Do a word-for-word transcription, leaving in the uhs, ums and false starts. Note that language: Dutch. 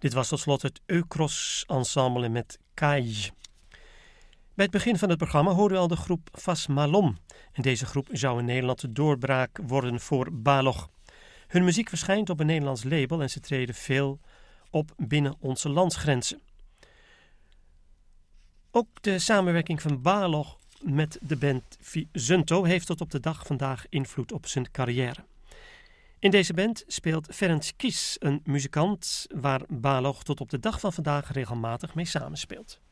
Dit was tot slot het Eukros Ensemble met Kai. Bij het begin van het programma hoorden we al de groep Fas Malom. En deze groep zou in Nederland de doorbraak worden voor Balog. Hun muziek verschijnt op een Nederlands label en ze treden veel op binnen onze landsgrenzen. Ook de samenwerking van Balog met de band Zunto heeft tot op de dag vandaag invloed op zijn carrière. In deze band speelt Ferenc Kiss, een muzikant waar Balog tot op de dag van vandaag regelmatig mee samenspeelt.